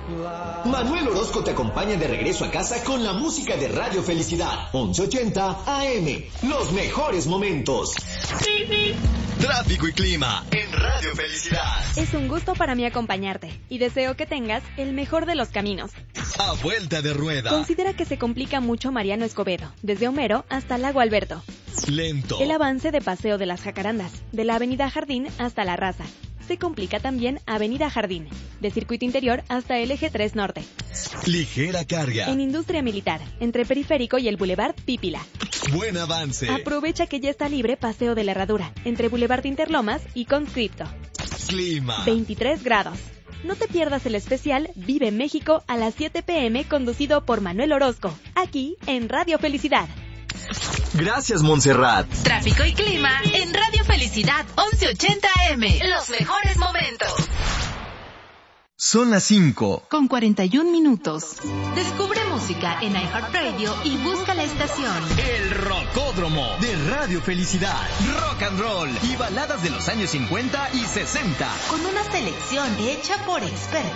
Manuel Orozco te acompaña de regreso a casa con la música de Radio Felicidad, 1180 AM, los mejores momentos. Tráfico y clima en Radio Felicidad. Es un gusto para mí acompañarte y deseo que tengas el mejor de los caminos. A vuelta de rueda. Considera que se complica mucho Mariano Escobedo, desde Homero hasta Lago Alberto. Lento. El avance de Paseo de las Jacarandas, de la Avenida Jardín hasta La Raza. Se complica también Avenida Jardín, de Circuito Interior hasta el Eje 3 Norte. Ligera carga. En Industria Militar, entre Periférico y el Boulevard Pípila. Buen avance. Aprovecha que ya está libre Paseo de la Herradura, entre Boulevard Interlomas y Conscripto. Clima. 23 grados. No te pierdas el especial Vive México a las 7 p.m. conducido por Manuel Orozco, aquí en Radio Felicidad. Gracias, Montserrat. Tráfico y clima en Radio Felicidad 1180 AM. Los mejores momentos. Son las 5. Con 41 minutos. Descubre música en iHeartRadio y busca la estación. El Rocódromo de Radio Felicidad. Rock and roll y baladas de los años 50 y 60. Con una selección hecha por expertos.